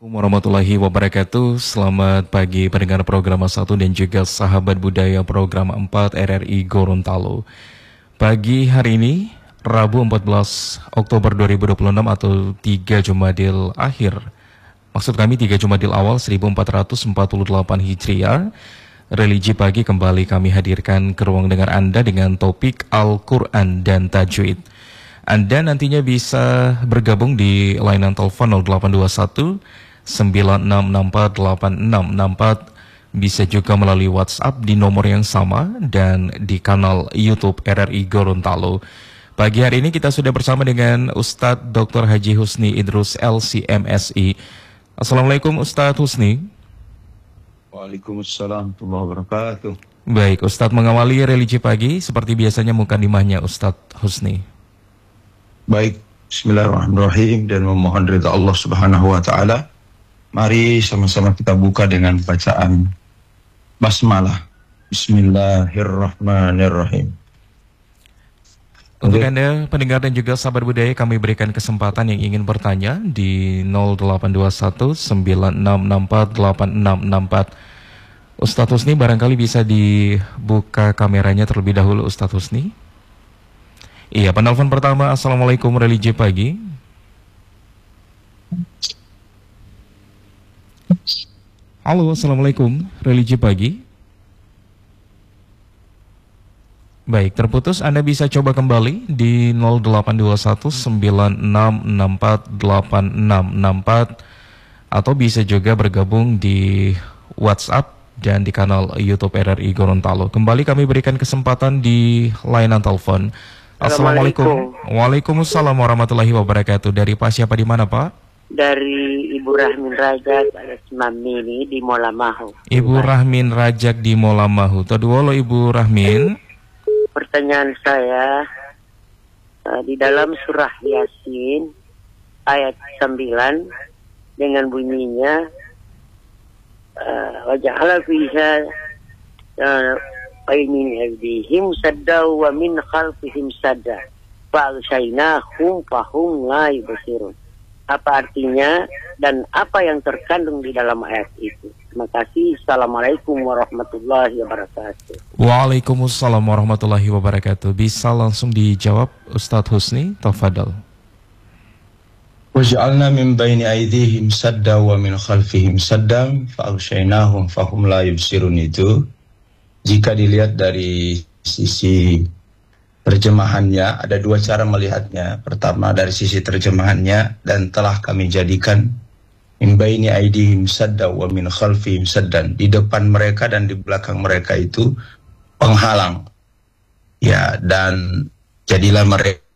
Warahmatullahi wabarakatuh. Selamat pagi pendengar program 1 dan juga sahabat budaya program 4 RRI Gorontalo. Pagi hari ini, Rabu 14 Oktober 2026 atau 3 Jumadil akhir. Maksud kami 3 Jumadil awal 1448 Hijriah. Religi pagi kembali kami hadirkan ke ruang dengar Anda dengan topik Al-Quran dan Tajwid. Anda nantinya bisa bergabung di layanan telepon 0821 96648664, bisa juga melalui WhatsApp di nomor yang sama dan di kanal YouTube RRI Gorontalo. Pagi hari ini kita sudah bersama dengan Ustadz Dr. Haji Husni Idrus LCMSI. Assalamualaikum Ustadz Husni. Waalaikumsalam warahmatullahi wabarakatuh. Baik, Ustadz mengawali religi pagi seperti biasanya mukadimahnya Ustadz Husni. Baik, bismillahirrahmanirrahim dan memohon ridha Allah Subhanahu wa taala. Mari sama-sama kita buka dengan bacaan basmalah. Bismillahirrahmanirrahim. Untuk Anda pendengar dan juga sahabat budaya, kami berikan kesempatan yang ingin bertanya di 0821 9664 8664. Ustadz Husni barangkali bisa dibuka kameranya terlebih dahulu Ustadz Husni. Iya, penelpon pertama. Assalamualaikum religi pagi. Halo, assalamualaikum religi pagi. Baik, terputus. Anda bisa coba kembali di 0821 9664 8664 atau bisa juga bergabung di WhatsApp dan di kanal YouTube RRI Gorontalo. Kembali kami berikan kesempatan di layanan telepon. Assalamualaikum. Waalaikumsalam warahmatullahi wabarakatuh. Dari Pak siapa di mana Pak? Dari Ibu Rahmin Rajak alias Mamini di Molamahu. Ibu Rahmin Rajak di Molamahu. Taduolo Ibu Rahmin. Pertanyaan saya, di dalam surah Yasin ayat 9 dengan bunyinya waja'ala fiha min aydihim sadda wa min khalfihim sadda fa'alshaynahum fahum la yubsirun. Apa artinya dan apa yang terkandung di dalam ayat itu? Terima kasih. Assalamualaikum warahmatullahi wabarakatuh. Waalaikumsalam warahmatullahi wabarakatuh. Bisa langsung dijawab Ustadz Husni, tafadhal. Waj'alna min baini aydihim sadda wa min khalfihim saddam fa'aghshaynahum fahum la yubsirun, itu jika dilihat dari sisi terjemahannya, ada dua cara melihatnya. Pertama dari sisi terjemahannya, dan telah kami jadikan min baini aidihim sadda wa min khalfihim saddan, di depan mereka dan di belakang mereka itu penghalang. Ya, dan jadilah mereka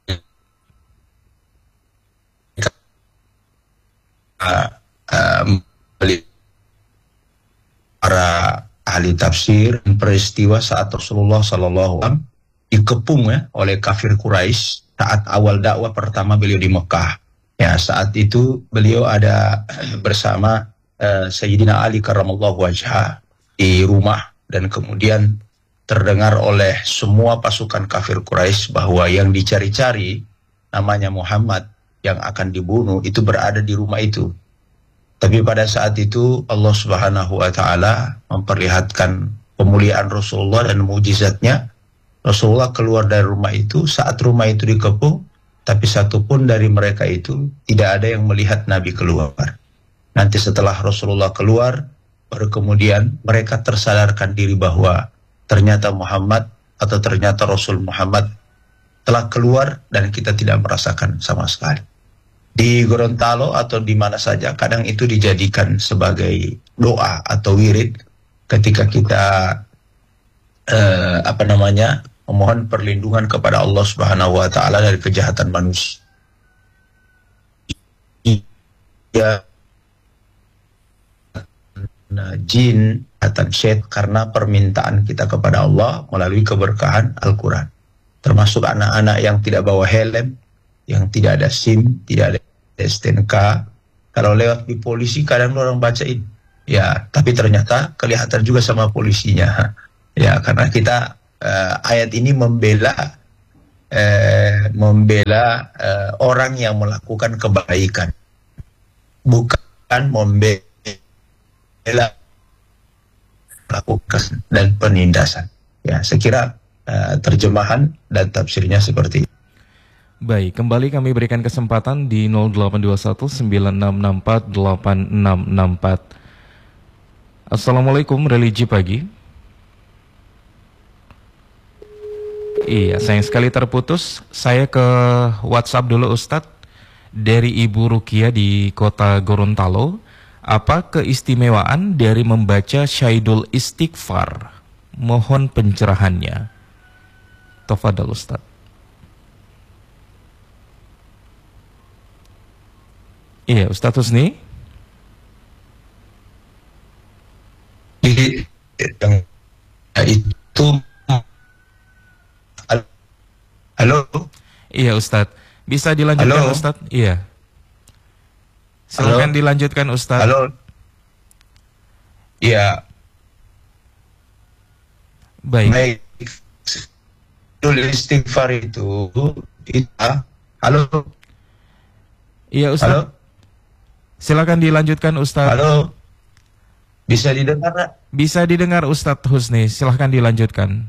para ahli tafsir peristiwa saat Rasulullah sallallahu alaihi wasallam dikepung oleh kafir Quraisy saat awal dakwah pertama beliau di Mekah. Ya, saat itu beliau ada bersama Sayyidina Ali karramallahu wajhah di rumah, dan kemudian terdengar oleh semua pasukan kafir Quraisy bahwa yang dicari-cari namanya Muhammad yang akan dibunuh itu berada di rumah itu. Tapi pada saat itu Allah Subhanahu wa taala memperlihatkan pemuliaan Rasulullah dan mukjizatnya. Rasulullah keluar dari rumah itu, saat rumah itu dikepung, tapi satupun dari mereka itu tidak ada yang melihat Nabi keluar. Nanti setelah Rasulullah keluar, baru kemudian mereka tersadarkan diri bahwa ternyata Muhammad atau ternyata Rasul Muhammad telah keluar dan kita tidak merasakan sama sekali. Di Gorontalo atau di mana saja, kadang itu dijadikan sebagai doa atau wirid ketika kita memohon perlindungan kepada Allah Subhanahu wa taala dari kejahatan manusia. Ya, jin atau syaitan, karena permintaan kita kepada Allah melalui keberkahan Al-Quran. Termasuk anak-anak yang tidak bawa helm, yang tidak ada SIM, tidak ada STNK. Kalau lewat di polisi kadang orang bacain. Ya, tapi ternyata kelihatan juga sama polisinya. Ya, karena kita ayat ini membela orang yang melakukan kebaikan, bukan membela melakukan dan penindasan. Ya, saya kira terjemahan dan tafsirnya seperti itu. Baik, kembali kami berikan kesempatan di 0821 9664 8664. Assalamualaikum, religi pagi. Iya, sayang sekali terputus. Saya ke WhatsApp dulu Ustadz. Dari Ibu Rukia di kota Gorontalo. Apa keistimewaan dari membaca Syaidul Istighfar? Mohon pencerahannya. Tafadhal Ustadz. Iya, Ustadz Husni. Yang itu, halo. Iya Ustadz, bisa dilanjutkan Halo. Ustadz? Iya. Silakan dilanjutkan Ustadz. Halo. Iya. Baik. Syaidul Istighfar itu halo. Iya Ustadz. Halo. Silakan dilanjutkan Ustadz. Halo. Bisa didengar nggak? Bisa didengar Ustadz Husni, silahkan dilanjutkan.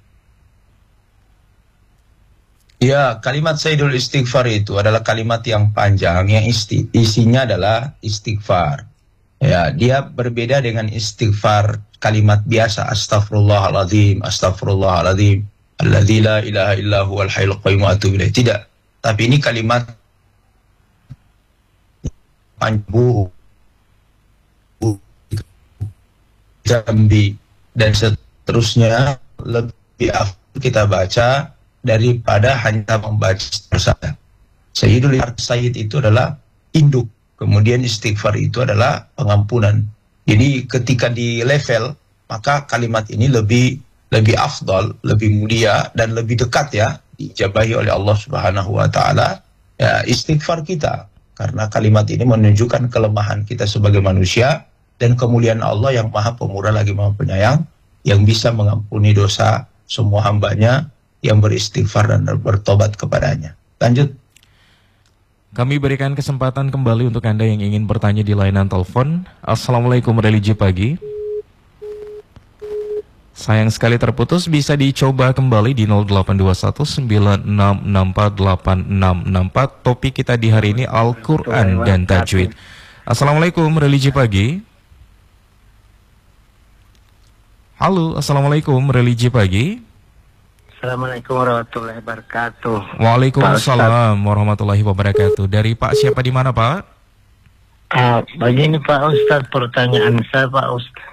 Ya, kalimat Syaidul Istighfar itu adalah kalimat yang panjang yang isinya adalah istighfar. Ya, dia berbeda dengan istighfar kalimat biasa, astagfirullahaladzim, astagfirullahaladzim, alladzi la ilaha illa huwal hayyul qayyum wa atubu ilaih. Tidak, tapi ini kalimat panjang jambi dan seterusnya, lebih afdal kita baca daripada hanya membaca saja. Sayyid itu adalah induk, kemudian istighfar itu adalah pengampunan. Jadi ketika di level, maka kalimat ini lebih afdal, lebih mulia dan lebih dekat ya diijabahi oleh Allah Subhanahu wa taala ya istighfar kita, karena kalimat ini menunjukkan kelemahan kita sebagai manusia dan kemuliaan Allah yang Maha Pemurah lagi Maha Penyayang, yang bisa mengampuni dosa semua hambanya yang beristighfar dan bertobat kepadanya. Lanjut. Kami berikan kesempatan kembali untuk Anda yang ingin bertanya di layanan telepon. Assalamualaikum religi pagi. Sayang sekali terputus, bisa dicoba kembali di 0821 9664 8664. Topik kita di hari ini Al-Quran dan Tajwid. Assalamualaikum religi pagi. Halo, assalamualaikum religi pagi. Assalamualaikum warahmatullahi wabarakatuh. Waalaikumsalam warahmatullahi wabarakatuh. Dari Pak siapa di mana Pak? Begini Pak Ustadz, pertanyaan saya Pak Ustadz.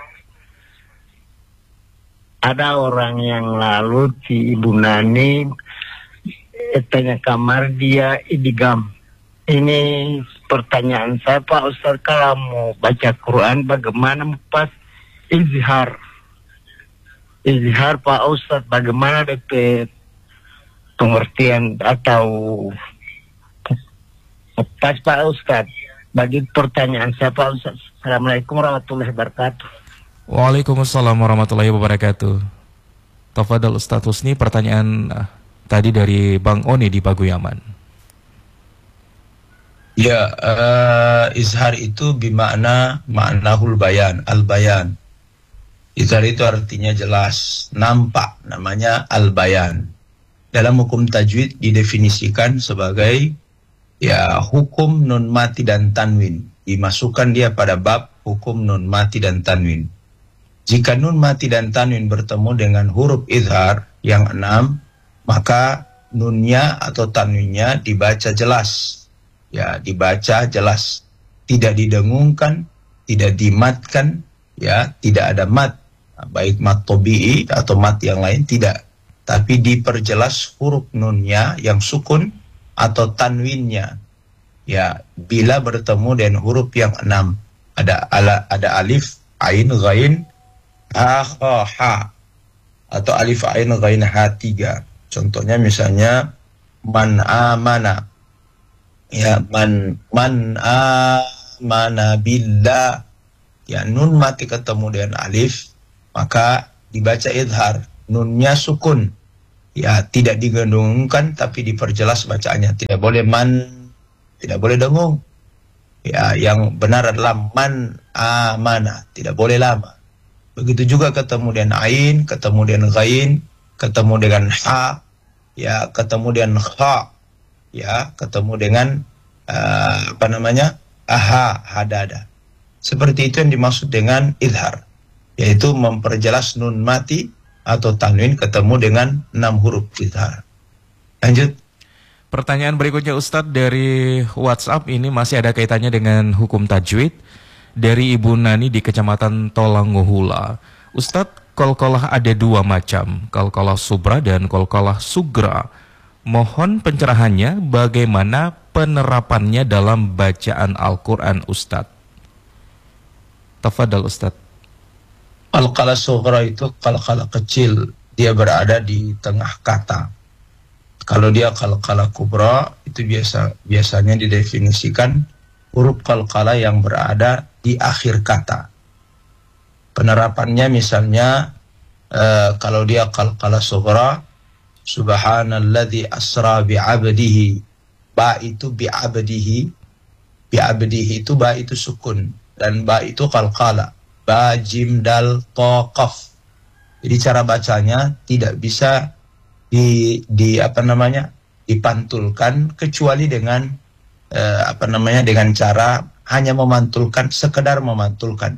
Ada orang yang lalu di Ibu Nani tanya kamar dia idgham. Ini pertanyaan saya Pak Ustadz, kalau mau baca Quran bagaimana pas izhar? Izhar Pak Ustadz, bagaimana DP pengertian atau pas Pak Ustadz? Bagi pertanyaan saya Pak Ustadz. Assalamualaikum warahmatullahi wabarakatuh. Waalaikumsalam warahmatullahi wabarakatuh. Tafadhal Ustadz Husni, pertanyaan tadi dari Bang Oni di Paguyaman. Ya, izhar itu bimakna ma'nahul bayan, al-bayan. Izhar itu artinya jelas, nampak, namanya al-bayan. Dalam hukum tajwid didefinisikan sebagai ya hukum nun mati dan tanwin. Dimasukkan dia pada bab hukum nun mati dan tanwin. Jika nun mati dan tanwin bertemu dengan huruf izhar yang 6, maka nunnya atau tanwinnya dibaca jelas. Ya, dibaca jelas. Tidak didengungkan, tidak dimatkan, ya, tidak ada mat. Baik mat tobi'i atau mat yang lain, tidak. Tapi diperjelas huruf nunnya yang sukun atau tanwinnya. Ya, bila bertemu dengan huruf yang 6. Ada alif, ain, ghain, ha, atau alif, ain, ghain, ha, 3. Contohnya misalnya man amana. Ya, man amana billah. Ya, nun mati ketemu dengan alif, maka dibaca izhar, nunnya sukun. Ya, tidak digendungkan tapi diperjelas bacaannya. Tidak boleh man, tidak boleh dengung. Ya, yang benar adalah man amana, tidak boleh lama. Begitu juga ketemu dengan ain, ketemu dengan ghain, ketemu dengan ha, ya, ketemu dengan kha, ya, ketemu dengan aha, hadada. Seperti itu yang dimaksud dengan idhar, yaitu memperjelas nun mati atau tanwin ketemu dengan 6 huruf idhar. Lanjut. Pertanyaan berikutnya Ustadz dari WhatsApp ini masih ada kaitannya dengan hukum tajwid dari Ibu Nani di Kecamatan Tolangohula. Ustadz, qalqalah ada 2 macam, qalqalah subra dan qalqalah sugra. Mohon pencerahannya bagaimana penerapannya dalam bacaan Al-Quran Ustadz. Tafadhal Ustadz. Qalqalah sugra itu qalqalah kecil, dia berada di tengah kata. Kalau dia qalqalah kubra itu biasanya didefinisikan huruf qalqalah yang berada di akhir kata. Penerapannya misalnya kalau dia qalqalah sughra, subhanalladzi asra bi'abdihi, ba itu bi'abdihi, bi'abdihi itu ba itu sukun dan ba itu qalqalah, ba jim dal ta qaf. Jadi cara bacanya tidak bisa dipantulkan kecuali dengan dengan cara hanya memantulkan, sekedar memantulkan.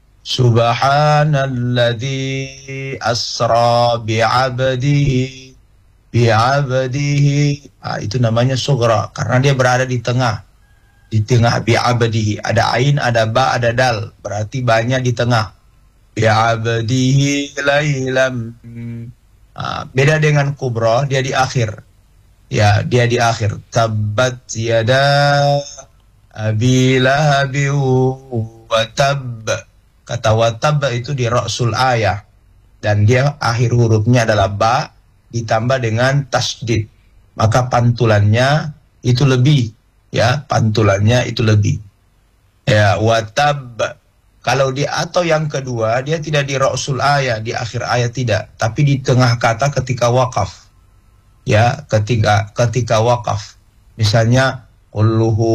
Subhanalladzi asra bi'abdihi itu namanya sughra karena dia berada di tengah bi'abdihi. Ada ain, ada ba, ada dal, berarti ba-nya di tengah. Bi'abdihi lailam. Beda dengan kubra, dia di akhir. Ya, dia di akhir. Tabbat yada abi lahabi wa tab. Kata wa tab itu di ra'sul ayah. Dan dia akhir hurufnya adalah ba ditambah dengan tasdid. Maka pantulannya itu lebih. Ya, pantulannya itu lebih. Ya, wa tab. Kalau di atau yang kedua, dia tidak di ra'sul ayat, di akhir ayat tidak, tapi di tengah kata ketika wakaf. Ya, ketika wakaf. Misalnya, qul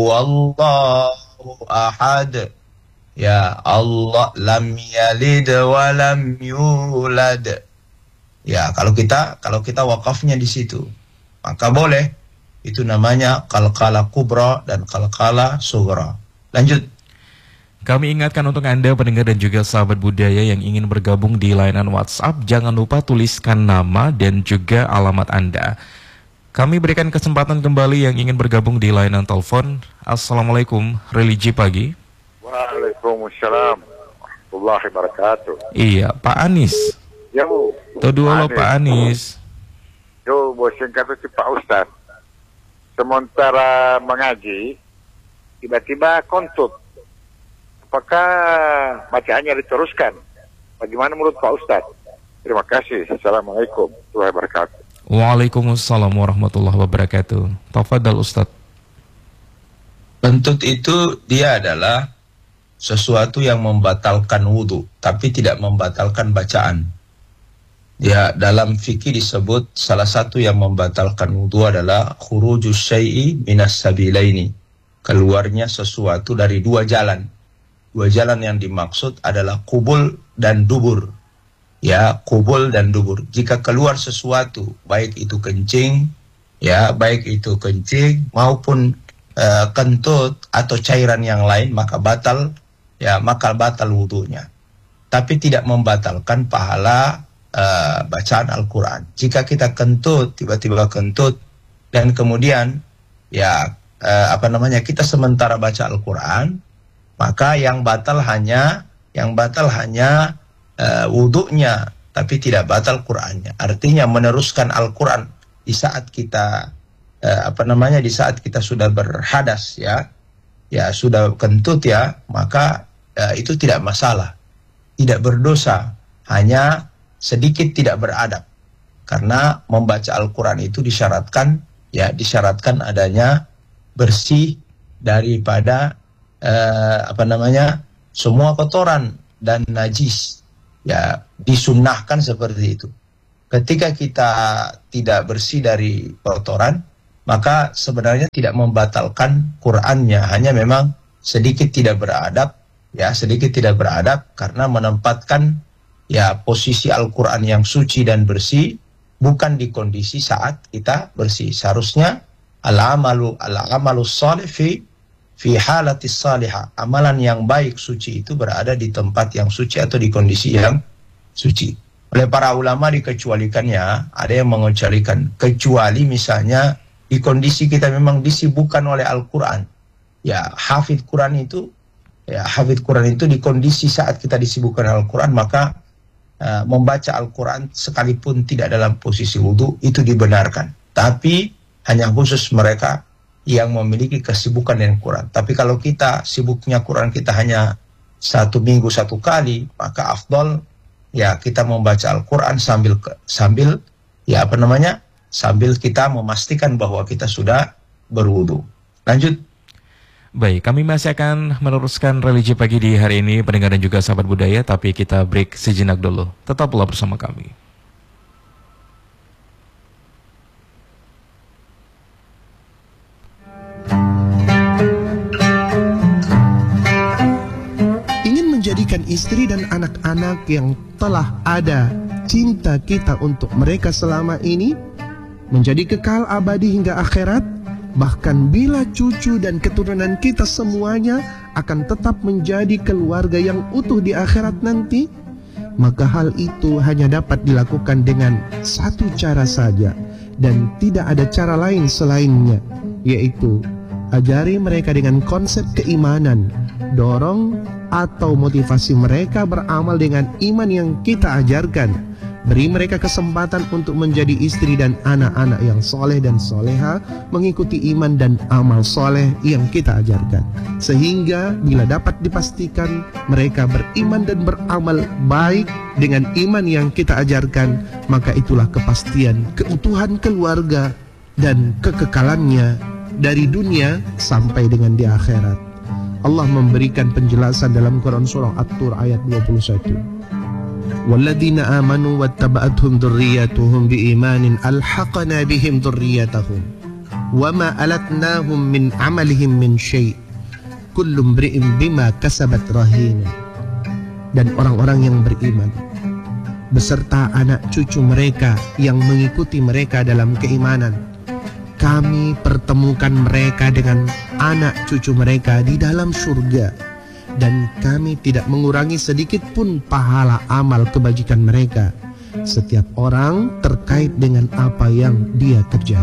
huwallahu ahad. Ya, Allah lam yalid wa lam yulad. Ya, kalau kita wakafnya di situ, maka boleh. Itu namanya qalqalah kubra dan qalqalah sughra. Lanjut. Kami ingatkan untuk Anda pendengar dan juga sahabat budaya yang ingin bergabung di layanan WhatsApp, jangan lupa tuliskan nama dan juga alamat Anda. Kami berikan kesempatan kembali yang ingin bergabung di layanan telepon. Assalamualaikum, Religi Pagi. Waalaikumsalam warahmatullahi wabarakatuh. Iya, Pak Anis. Yo. Toduolo Pak Anis. Yo, bosan kata si Pak Ustaz. Sementara mengaji, tiba-tiba kontut. Apakah bacaannya diteruskan? Bagaimana menurut Pak Ustaz? Terima kasih. Assalamualaikum warahmatullahi wabarakatuh. Waalaikumsalam warahmatullahi wabarakatuh. Tafadhal Ustaz. Kentut itu dia adalah sesuatu yang membatalkan wudhu, tapi tidak membatalkan bacaan. Ya, dalam fikih disebut salah satu yang membatalkan wudhu adalah khurujus syai'i minas sabilaini. Keluarnya sesuatu dari 2 jalan. 2 jalan yang dimaksud adalah kubul dan dubur. Ya, kubul dan dubur. Jika keluar sesuatu, baik itu kencing maupun kentut atau cairan yang lain, maka batal wudunya. Tapi tidak membatalkan pahala bacaan Al-Quran. Jika kita kentut, tiba-tiba kentut, dan kemudian kita sementara baca Al-Quran, maka yang batal hanya wudunya, tapi tidak batal Qur'annya. Artinya meneruskan Al-Quran di saat kita di saat kita sudah berhadas, sudah kentut, maka itu tidak masalah, tidak berdosa, hanya sedikit tidak beradab. Karena membaca Al-Quran itu disyaratkan adanya bersih daripada semua kotoran dan najis. Ya, disunnahkan seperti itu. Ketika kita tidak bersih dari kotoran, maka sebenarnya tidak membatalkan Qur'annya, hanya memang sedikit tidak beradab, karena menempatkan posisi Al-Quran yang suci dan bersih bukan di kondisi saat kita bersih. Seharusnya al-amalu salih fi halatis salihah. Amalan yang baik suci itu berada di tempat yang suci atau di kondisi yang suci. Oleh para ulama dikecualikannya, ada yang mengecualikan, kecuali misalnya di kondisi kita memang disibukkan oleh Al-Quran. Hafidz Quran itu di kondisi saat kita disibukkan Al-Quran, maka membaca Al-Quran sekalipun tidak dalam posisi wudu itu dibenarkan. Tapi hanya khusus mereka yang memiliki kesibukan dengan Quran. Tapi kalau kita sibuknya Quran kita hanya 1 minggu 1 kali, maka afdol kita membaca Al-Quran sambil kita memastikan bahwa kita sudah berwudu. Lanjut. Baik, kami masih akan meneruskan religi pagi di hari ini, pendengar dan juga sahabat budaya, tapi kita break sejenak dulu. Tetaplah bersama kami. Ingin menjadikan istri dan anak-anak yang telah ada cinta kita untuk mereka selama ini menjadi kekal abadi hingga akhirat. Bahkan bila cucu dan keturunan kita semuanya akan tetap menjadi keluarga yang utuh di akhirat nanti, maka hal itu hanya dapat dilakukan dengan satu cara saja dan tidak ada cara lain selainnya, yaitu ajari mereka dengan konsep keimanan, dorong atau motivasi mereka beramal dengan iman yang kita ajarkan. Beri mereka kesempatan untuk menjadi istri dan anak-anak yang soleh dan soleha, mengikuti iman dan amal soleh yang kita ajarkan. Sehingga bila dapat dipastikan mereka beriman dan beramal baik dengan iman yang kita ajarkan, maka itulah kepastian keutuhan keluarga dan kekekalannya dari dunia sampai dengan di akhirat. Allah memberikan penjelasan dalam Quran surah At-Tur ayat 21. وَالَّذِينَ آمَنُوا وَاتَّبَعَتْهُمْ ذُرِّيَّتُهُمْ بِإِيمَانٍ أَلْحَقْنَا بِهِمْ ذُرِّيَّتَهُمْ وَمَا أَلَتْنَاهُمْ مِنْ عَمَلِهِمْ مِنْ شَيْءٍ كُلُّ امْرِئٍ بِمَا كَسَبَتْ رَهِينٌ. Dan orang-orang yang beriman beserta anak cucu mereka yang mengikuti mereka dalam keimanan, kami pertemukan mereka dengan anak cucu mereka di dalam surga, dan kami tidak mengurangi sedikit pun pahala amal kebajikan mereka, setiap orang terkait dengan apa yang dia kerjakan.